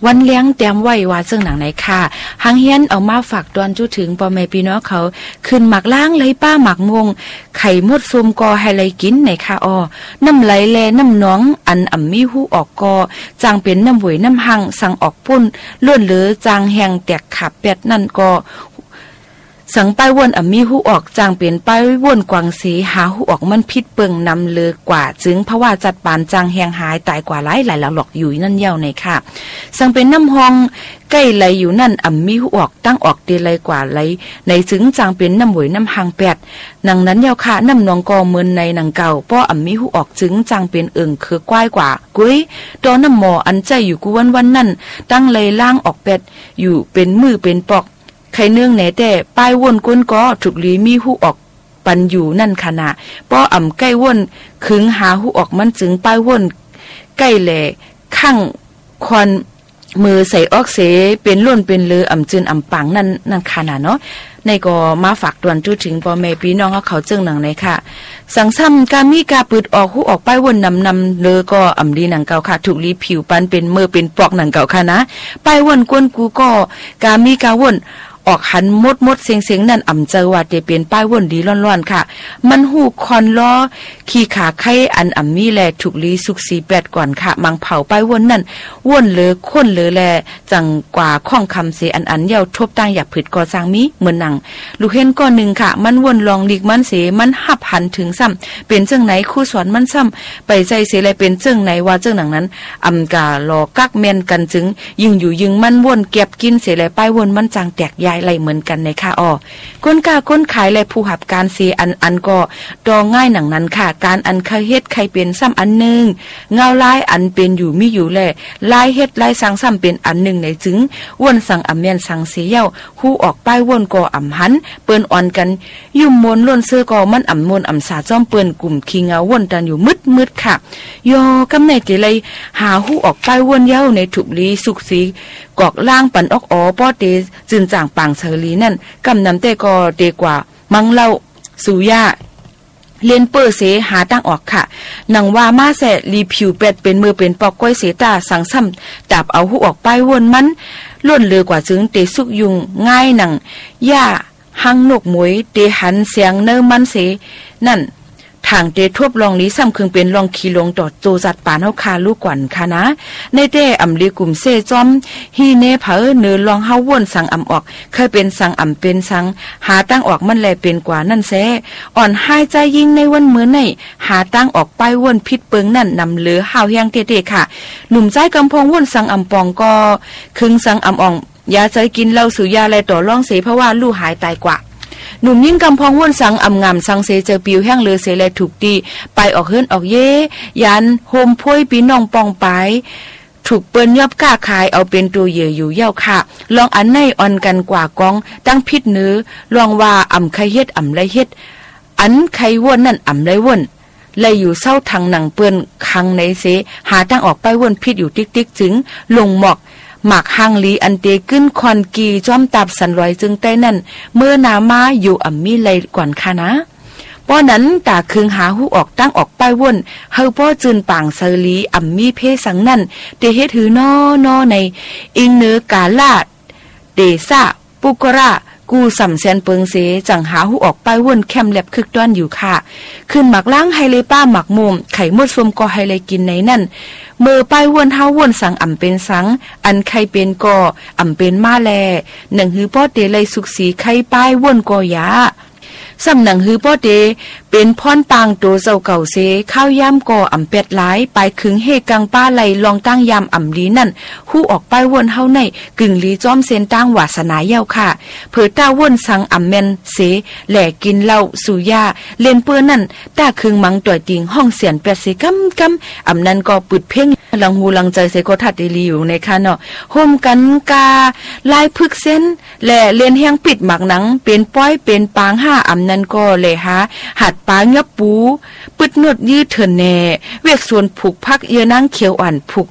วันเลี้ยงแต้มไว้ว่าซึ่งหนังไหนค่ะหังเฮียนเอามาฝากตอนจุถึงพ่อแม่พี่น้องเขาขึ้นหมักล้างเลยป้าหมักมงไข่มดซุมกอให้เลยกินไหนค่ะน้ำไหลแลน้ำน้องอันอ่ำมีหูออกกอจางเป็นน้ำหวยน้ำหังสั่งออกปุ้นล้วนเหลือจางแหงแตกขับเป็ดนั่นก็สังป้ายวนมีหูออกจางเปลี่ยนป้ายวนกวางสีหาหูออกมันพิษเปิงนำเลือกว่าจึงเพราะว่าจัดปานจางแหงหายตายกว่าหลายหลอกอยู่นั่นเย้าในค่ะสังเป็นน้ำหองใกล้ไหลอยู่นั่นมีหูออกตั้งออกเดลัยกว่าไหลในจึงจางเป็นน้ำหวยน้ำหางแปดนังนั้นเย้าค่ะน้ำนองกอเมือนในหนังเก่าป้อมีหูออกจึงจางเป็นคือกว้ายกว่ากุ้ยตอนน้ำหมออันใจอยู่กูวันนั่นตั้งเลยล่างออกเป็ดอยู่เป็นมือเป็นปอกใครเนื่องไหนแต่ป้ายวนก้นก็ถูกลีมีหูออกปันอยู่นั่นขณะป้อใกล้วนคึงหาหูออกมันจึงป้ายวนใกล้แหล่ข้างควันมือใส่ออกเสเป็นล้วนเป็นเลือจืนปังนั่นขณะเนาะในก็มาฝากตวนจุถึงพ่อแม่พี่น้องเขาจึงหนังไหนค่ะสังซ้ำการมีกาปืดออกหูออกป้ายวนนำเลอก็ดีหนังเก่าค่ะถูกลีผิวปันเป็นมือเป็นปอกหนังเก่าค่ะนะป้ายวนก้นกูก็การมีกาวนออกหันมดเสียงนั่นเจอว่าเตเป็นป้ายวนดีร้อนๆค่ะมันหูคอนล้อขี่ขาไข่อันมีแลถูกลีสุกสีแปดก่อนค่ะมังเผาป้ายวนนั่นวนเลอค้นเลอแลจังกว่าข้องคำเสียอันเยาทบตั้งหยับผืดก่อสร้างมีเหมือนหนังลูกเห็นก้อนหนึ่งค่ะมันวนลองลีกมันเสียมันหับหันถึงซ้ำเป็นเจ้งไหนคู่สอนมันซ้ำไปใจเสียอะไรเป็นเจ้งไหนว่าเจ้งหนังนั้นกาลอกักเมนกันจึงยิงอยู่ยิงมันวนเก็บกินเสียอะไรป้ายวนมันจางแตกอะไรเหมือนกันในค่ะก้นกาก้นขายและผู้หับการเสียอันก็ดอง่ายหนังนั้นค่ะการอันเคยเฮ็ดใครเป็นซ้ำอันหนึ่งเงาลายอันเป็นอยู่มีอยู่แหละลายเฮ็ดลายสังซ้ำเป็นอันหนึ่งในจึงวนสังเมียนสังเสียเย้าหูออกป้ายวนก็หันเปิ้นอ่อนกันยุ่มมนล้นเสื้อก็มันมนสาจ้อมเปิ้นกลุ่มขี้เงาวนกันอยู่มืดค่ะยอกำในติเลยหาหูออกป้ายวนเย้าในถุบลีสุกสีกอกล่างปันออกป้อเตจึงจางปังเชอลีนั่นกำนำแต่ก็เดกว่ามังเล่าสุยาเลียนเปอร์เสหาตั้งออกค่ะนังว่ามาแสรีผิวเป็ดเป็นมือเป็นปอกก้อยเสตาสังซ้ำดับเอาหูออกไปวนมันล้นเลือกว่าจึงเตสุกยุงง่ายหนังย่าหังนกหมวยเตหันเสียงเนื้อมันเสนั่นทางเตทบลองนี้ซ้ำคึงเป็นลองขี่ลงต่อโจจัดปานเฮาคาลูกกวนค่ะนะในเต้ลีกลุ่มเซจอมฮีเนเผอเนื้อลองเฮาวนสังออกเคยเป็นสังเป็นสังหาตั้งออกมันแลเป็นกว่านั่นแซอ่อนหายใจยิ่งในวันมื้อในหาตั้งออกไปวนพิษเปิงนั่นนำเหลือหาวแฮงเตๆค่ะหนุ่มใจกำพงวนสังปองก็คึงสังอ่องยาใจกินเหล้าสุยาแลต่อร่องเสเพราะว่าลู่หายตายกว่าหนุ่มยิ่งกำพองว่นสังงามสังเสเจอปิวแห้งเลือเสแลถูกตีไปออกเฮิรนออกเย่ยันโฮมพ้ยปีน้องปองไปถูกเปิ้นยอบก้าขายเอาเป็นตัวเหยื่ออยู่เย้าค่ะลองอันในอ่อนกันกว่ากองตั้งพิษเนื้อลองว่าไข่เฮ็ดไรเฮ็ดอันไข่ว่นนั่นไรว่นเลยอยู่เศร้าทางหนังเปิ้นคังในเสหาทางออกไปว่นพิษอยู่ติ๊กจึงลงหมอกหมักหางลีอันเตขึ้นคอนกีจ้อมตับสันรอยจึงใต้นั่นเมื่อนามาอยู่มีไหลก่อนค่ะนะป้อนั้นตาคึงหาหูออกตั้งออกป้ายวนเฮาป้อจืนป่างเซลีมีเพสังนั่นเตเฮ็ดหือนอในอิงเนื้อกาลาดเดซ่าปุกระกูสำแสนเปิงเสจังหาหูออกป้ายวนแคมแลบคึกต้อนอยู่ค่ะขึ้นหมักล้างไฮเลป้าหมักมุมไข่มดสมก็ไฮเลกินในนั่นเมื่อป้ายวนเฮาวนสังเป็นสังอันไข่เป็นก็เป็นมาแลหนังหือป้อเตเลยสุกสีไข่ป้ายวนก็ยาสำหนังฮือป้อเตเป็นพรปางโตเจ้าเก่าเสข้าวย่ำก่อเป็ดหลายไปขึงเฮกังป้าไหลลองตั้งยำลีนั่นหู้ออกไปวนเฮาในกึ่งลีจ้อมเซนตั้งวาสนาเย้าค่ะเผื่อต้าวนสังแมนเสแหล่กินเหล้าสุยาเล่นเปื้อนั่นต้าคึงมังต่อยติงห้องเสียนแปดเสกำนั่นก็ปึดเพ่งลังหูลังใจเสก็ทัดลีอยู่ในค่ะเนาะโฮมกันกาลายพึกเส้นแหล่เล่นแห้งปิดหมักหนังเป็นป้อยเป็นปาง5นั่นก็เลยหาหัดปางยับปูปึดนวดยืดเถินแน่เวกส่วนผูกพักเยนั่งเขียวอ่อนผูก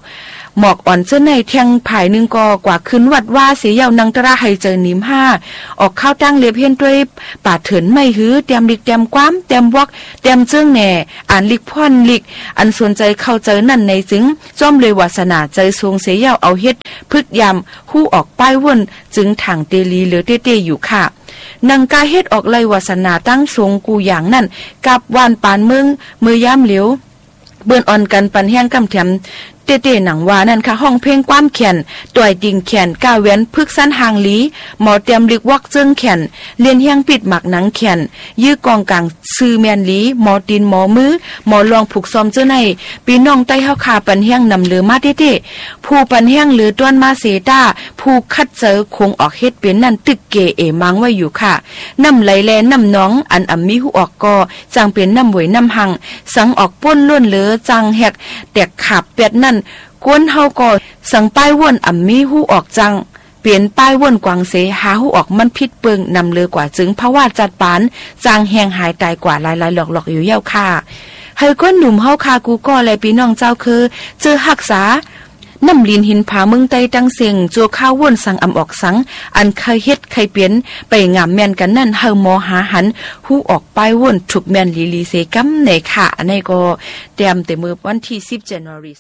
หมอกอ่อนเจ้าในแทงผายนึงก็กว่าขึ้นวัดว่าเสียยาวนังตระให้เจอนิม5ออกข้าวตั้งเลียบเฮียนด้วยป่าเถินไม่หื้อเตรียมลิกเตรียมความเตรียมวอกเตรียมเจิ้งแหน่อ่านลิกพ่อนลิกอันสนใจเข้าเจอนั่นในจึงจ้อมเลยวาสนาใจทรงเสียยาวเอาเฮ็ดพึกยำหู้ออกป้ายว่นจึงถังเตลีเหลือเต้ๆอยู่ค่ะนังกาเฮ็ดออกไลวาสนาตั้งทรงกูอย่างนั่นกับวานปานมือย่ำเหลียวเบิ่นอ่อนกันปันแห้งกำแถมเต้ๆหนังว่านั่นค่ะห้องเพลงความแขนต่อยดิ่งแขนก้าเว้นพึกสั้นหางหลีหมอเตรียมลิกวักเจิ้งแขนเลียนแห้งปิดหมักหนังแขนยื้อกองกลางซื้อแมนหลีหมอตีนหมอมือหมอลองผูกซ้อมเจ้าในปีน้องใต้เฮาคาปันแห้งนำเลือมาเต้ๆผู้ปันแห้งหรือต้วนมาเสตาผู้คัดเจอคงออกเฮ็ดเป็นนั่นตึกเกเอมังไว้อยู่ค่ะน้ำไหลแลน้ำน้องอันอ่ำมีหูออกกอจังเป็นน้ำหวยน้ำหังสังออกป้นล้วนเหลือจังแหกแตกขับเป็ดนั่นกวนเฮาก็สังป้ายว่นอ่ำมีหูออกจังเปลี่ยนป้ายว่นกวางเสหาหูออกมันพิษเปิงนำเลือกว่าจึงเพราะว่าจัดปานจางแหงหายตายกว่าหลายๆหลอกๆอยู่เย้าค่ะเฮาก้นหนุ่มเฮาคากูก็และพี่น้องเจ้าคือเจอหักษาน้ำลินหินผาเมืองใต้ตั้งเสียงจัวข้าวว่นสังอำออกสังอันเคยเฮ็ดเคยเปลี่ยนไปงามแม่นกันนั่นเฮาหมอหาหันหูออกป้ายว่นถูกแม่นลีเซกัมในค่ะในก็เตรียมแต่มื้อวันที่10 January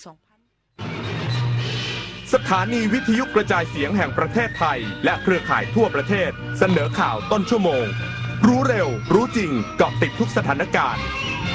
สถานีวิทยุกระจายเสียงแห่งประเทศไทยและเครือข่ายทั่วประเทศเสนอข่าวต้นชั่วโมงรู้เร็วรู้จริงเกาะติดทุกสถานการณ์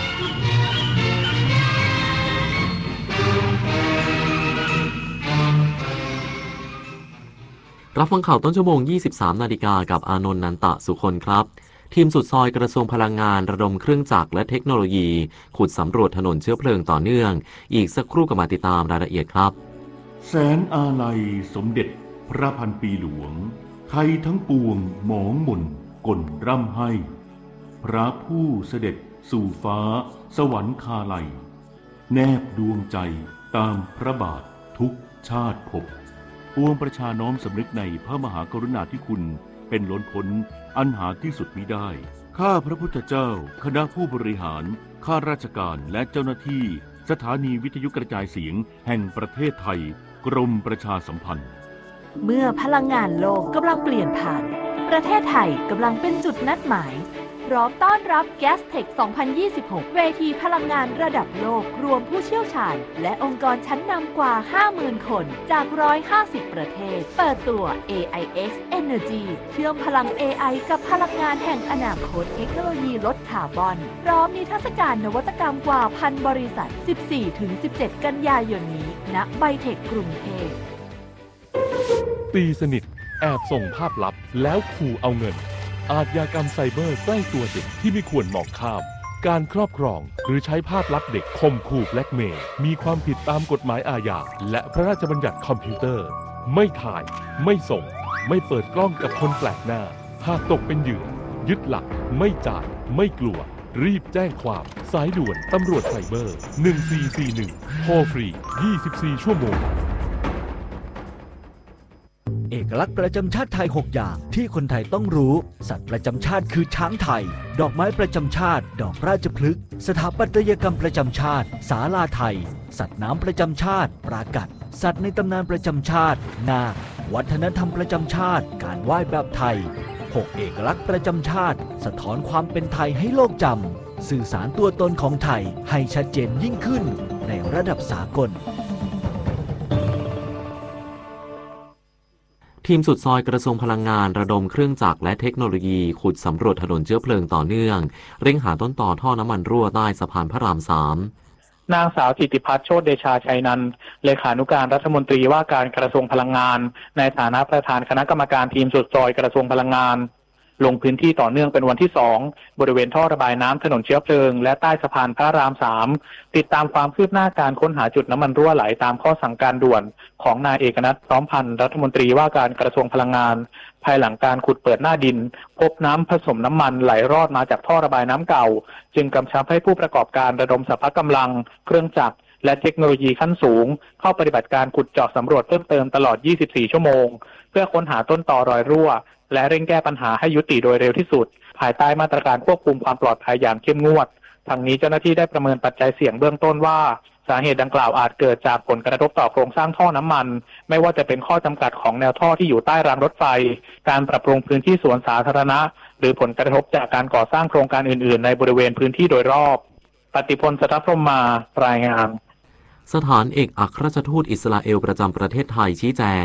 รับฟังข่าวต้นชั่วโมง 23 นาฬิกากับอานนท์ นันตะสุคนครับทีมสุดซอยกระทรวงพลังงานระดมเครื่องจักรและเทคโนโลยีขุดสำรวจถนนเชื้อเพลิงต่อเนื่องอีกสักครู่ก็มาติดตามรายละเอียดครับแสนอาลัยสมเด็จพระพันปีหลวงไทยทั้งปวงหมองหม่นก่นร่ำให้พระผู้เสด็จสู่ฟ้าสวรรคาลัยแนบดวงใจตามพระบาททุกชาติภพปวงประชาน้อมสำนึกในพระมหากรุณาธิคุณเป็นล้นพ้นอันหาที่สุดมิได้ข้าพระพุทธเจ้าคณะผู้บริหารข้าราชการและเจ้าหน้าที่สถานีวิทยุกระจายเสียงแห่งประเทศไทยกรมประชาสัมพันธ์เมื่อพลังงานโลกกำลังเปลี่ยนผ่านประเทศไทยกำลังเป็นจุดนัดหมายพร้อมต้อนรับ Gastech 2026 เวทีพลังงานระดับโลกรวมผู้เชี่ยวชาญและองค์กรชั้นนำกว่า 50,000 คนจาก 150 ประเทศเปิดตัว AIX Energy เชื่อมพลัง AI กับพลังงานแห่งอนาคตเทคโนโลยีลดคาร์บอนพร้อมนิทรรศการนวัตกรรมกว่า 1,000 บริษัท 14-17 กันยายนนี้ณไบเทคกรุงเทพตีสนิทแอบส่งภาพลับแล้วขู่เอาเงินอาชญากรรมไซเบอร์ใกล้ตัวเด็กที่ไม่ควรมองข้ามการครอบครองหรือใช้ภาพลับเด็กข่มขู่แบล็กเมย์มีความผิดตามกฎหมายอาญาและพระราชบัญญัติคอมพิวเตอร์ไม่ถ่ายไม่ส่งไม่เปิดกล้องกับคนแปลกหน้าหากตกเป็นเหยื่อยึดหลักไม่จ่ายไม่กลัวรีบแจ้งความสายด่วนตำรวจไซเบอร์1441โทรฟรี24ชั่วโมงเอกลักษณ์ประจำชาติไทย6อย่างที่คนไทยต้องรู้สัตว์ประจำชาติคือช้างไทยดอกไม้ประจำชาติดอกราชพฤกษ์สถาปัตยกรรมประจำชาติศาลาไทยสัตว์น้ำประจำชาติปรากัดสัตว์ในตำนานประจำชาตินาควัฒนธรรมประจำชาติการไหว้แบบไทย6เอกลักษณ์ประจำชาติสะท้อนความเป็นไทยให้โลกจำสื่อสารตัวตนของไทยให้ชัดเจนยิ่งขึ้นในระดับสากลทีมสุดซอยกระทรวงพลังงานระดมเครื่องจักรและเทคโนโลยีขุดสำรวจถนนเชื้อเพลิงต่อเนื่องเร่งหาต้นตอท่อน้ำมันรั่วใต้สะพานพระราม 3 นางสาวจิตติพัฒน์โชติเดชาชัยนันท์เลขานุการรัฐมนตรีว่าการกระทรวงพลังงานในฐานะประธานคณะกรรมการทีมสุดซอยกระทรวงพลังงานลงพื้นที่ต่อเนื่องเป็นวันที่2บริเวณท่อระบายน้ำถนนเชื้อเพลิงและใต้สะพานพระราม 3ติดตามความคืบหน้าการค้นหาจุดน้ำมันรั่วไหลตามข้อสั่งการด่วนของนายเอกนัท พร้อมพันธ์รัฐมนตรีว่าการกระทรวงพลังงานภายหลังการขุดเปิดหน้าดินพบน้ำผสมน้ำมันไหลรอดมาจากท่อระบายน้ำเก่าจึงกำชับให้ผู้ประกอบการระดมสรรพกำลังเครื่องจักรและเทคโนโลยีขั้นสูงเข้าปฏิบัติการขุดเจาะสำรวจเพิ่มเติมตลอด24ชั่วโมงเพื่อค้นหาต้นตอรอยรั่วและเร่งแก้ปัญหาให้ยุติโดยเร็วที่สุดภายใต้มาตรการควบคุมความปลอดภัยอย่างเข้มงวดทางนี้เจ้าหน้าที่ได้ประเมินปัจจัยเสี่ยงเบื้องต้นว่าสาเหตุดังกล่าวอาจเกิดจากผลกระทบต่อโครงสร้างท่อน้ำมันไม่ว่าจะเป็นข้อจำกัดของแนวท่อที่อยู่ใต้รางรถไฟการปรับปรุงพื้นที่สวนสาธารณะหรือผลกระทบจากการก่อสร้างโครงการอื่นๆในบริเวณพื้นที่โดยรอบปฏิพล สัทธพรหมมารายงานสถานเอกอัครราชทูตอิสราเอลประจำประเทศไทยชี้แจง